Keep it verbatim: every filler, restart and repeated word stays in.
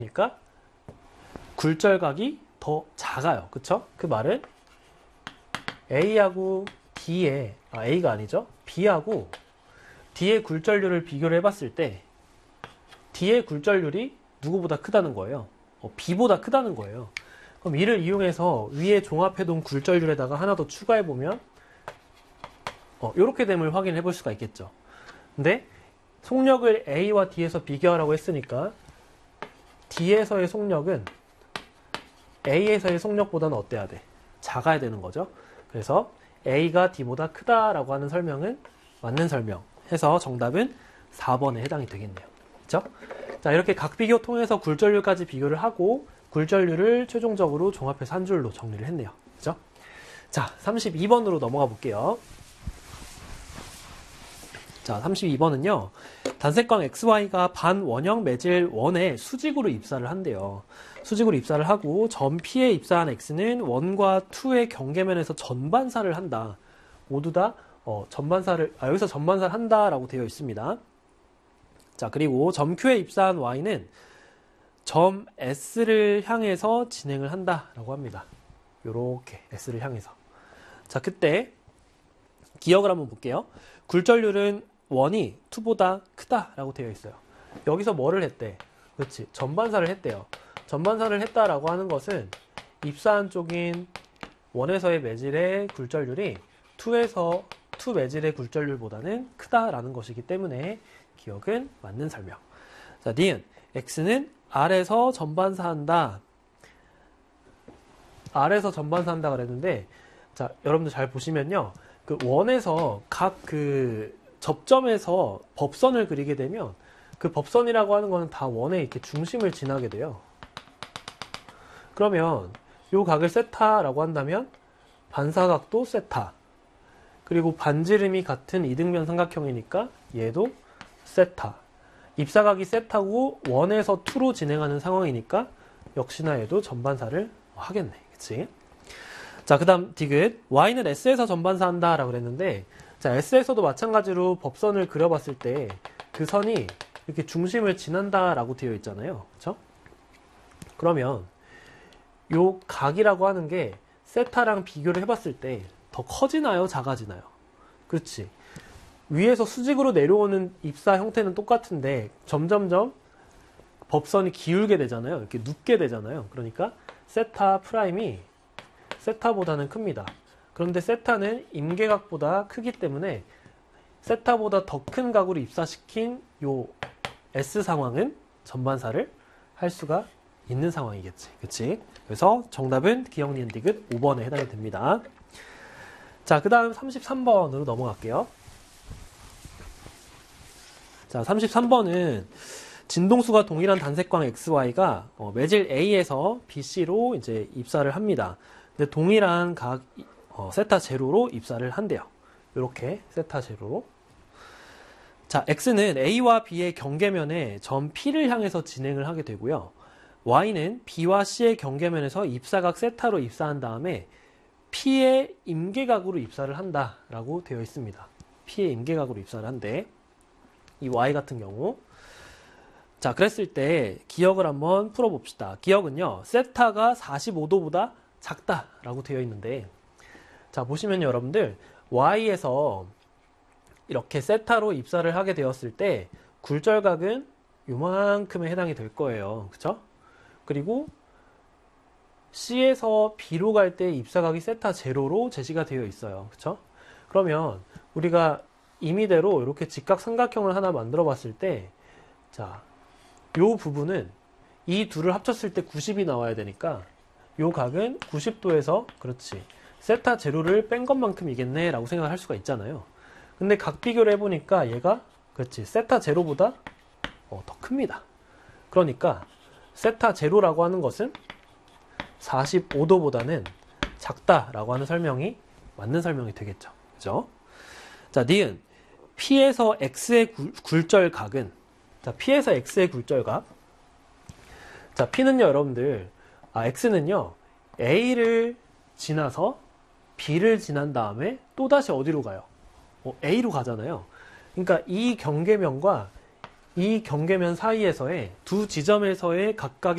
그러니까 굴절각이 더 작아요. 그쵸? 그 말은 A하고 D의, 아, A가 아니죠? B하고 D의 굴절률을 비교를 해봤을 때 D의 굴절률이 누구보다 크다는 거예요. 어, B보다 크다는 거예요. 그럼 이를 이용해서 위에 종합해둔 굴절률에다가 하나 더 추가해보면 어, 이렇게 됨을 확인해 볼 수가 있겠죠. 근데 속력을 A와 D에서 비교하라고 했으니까 D에서의 속력은 A에서의 속력보다는 어때야 돼? 작아야 되는 거죠. 그래서 A가 D보다 크다라고 하는 설명은 맞는 설명 해서 정답은 사 번에 해당이 되겠네요. 그렇죠? 자, 이렇게 각 비교 통해서 굴절률까지 비교를 하고 굴절률을 최종적으로 종합해서 한 줄로 정리를 했네요. 그렇죠? 자, 삼십이 번으로 넘어가 볼게요. 자, 삼십이 번은요. 단색광 엑스와이가 반원형 매질 원에 수직으로 입사를 한대요. 수직으로 입사를 하고 점 P에 입사한 X는 원과 이의 경계면에서 전반사를 한다. 모두 다 어, 전반사를 아, 여기서 전반사를 한다라고 되어 있습니다. 자, 그리고 점 Q에 입사한 Y는 점 S를 향해서 진행을 한다라고 합니다. 요렇게 S를 향해서. 자, 그때 기억을 한번 볼게요. 굴절률은 원이 이보다 크다라고 되어 있어요. 여기서 뭐를 했대? 그렇지, 전반사를 했대요. 전반사를 했다라고 하는 것은 입사한 쪽인 원에서의 매질의 굴절률이 이에서 이 매질의 굴절률보다는 크다라는 것이기 때문에 기억은 맞는 설명. 자, 니은 X는 R에서 전반사한다. R에서 전반사한다 그랬는데, 자, 여러분들 잘 보시면요. 그 원에서 각 그 접점에서 법선을 그리게 되면 그 법선이라고 하는 거는 다 원에 이렇게 중심을 지나게 돼요. 그러면 요 각을 세타라고 한다면 반사각도 세타, 그리고 반지름이 같은 이등변 삼각형이니까 얘도 세타, 입사각이 세타고 원에서 이로 진행하는 상황이니까 역시나 얘도 전반사를 하겠네. 그치? 자, 그 다음 디귿 Y는 S에서 전반사한다 라고 그랬는데, 자, S에서도 마찬가지로 법선을 그려봤을 때 그 선이 이렇게 중심을 지난다 라고 되어 있잖아요. 그쵸? 그러면 요 각이라고 하는 게 세타랑 비교를 해봤을 때 더 커지나요? 작아지나요? 그렇지. 위에서 수직으로 내려오는 입사 형태는 똑같은데 점점점 법선이 기울게 되잖아요. 이렇게 눕게 되잖아요. 그러니까 세타 프라임이 세타보다는 큽니다. 그런데 세타는 임계각보다 크기 때문에 세타보다 더 큰 각으로 입사시킨 요 S 상황은 전반사를 할 수가 있는 상황이겠지. 그치? 그래서 정답은 기억 니은 디귿 오 번에 해당이 됩니다. 자, 그 다음 삼십삼 번으로 넘어갈게요. 자, 삼십삼 번은 진동수가 동일한 단색광 엑스와이가 어, 매질 A에서 비씨로 이제 입사를 합니다. 근데 동일한 각 어, 세타 제로로 입사를 한대요. 이렇게 세타 제로로. 자, X는 A와 B의 경계면에 점 P를 향해서 진행을 하게 되고요. Y는 B와 C의 경계면에서 입사각 세타로 입사한 다음에 P의 임계각으로 입사를 한다라고 되어 있습니다. P의 임계각으로 입사를 한대. 이 Y 같은 경우. 자, 그랬을 때 기억을 한번 풀어봅시다. 기억은요, 세타가 사십오 도보다 작다라고 되어 있는데, 자, 보시면 여러분들 Y에서 이렇게 세타로 입사를 하게 되었을 때 굴절각은 요만큼에 해당이 될 거예요. 그쵸? 그리고 C에서 B로 갈 때 입사각이 세타 제로로 제시가 되어 있어요. 그쵸? 그러면 우리가 임의대로 이렇게 직각삼각형을 하나 만들어 봤을 때, 자, 요 부분은 이 둘을 합쳤을 때 구십이 나와야 되니까 요 각은 구십 도에서 그렇지 세타 제로를 뺀 것만큼이겠네 라고 생각을 할 수가 있잖아요. 근데 각 비교를 해보니까 얘가 그렇지 세타 제로보다 어, 더 큽니다. 그러니까 세타 제로라고 하는 것은 사십오 도보다는 작다라고 하는 설명이 맞는 설명이 되겠죠. 그죠? 자, 니은 P에서 X의 굴, 굴절각은, 자, P에서 X의 굴절각. 자, P는요, 여러분들, 아, X는요, A를 지나서 B를 지난 다음에 또다시 어디로 가요? 어, A로 가잖아요. 그러니까 이 경계면과 이 경계면 사이에서의 두 지점에서의 각각의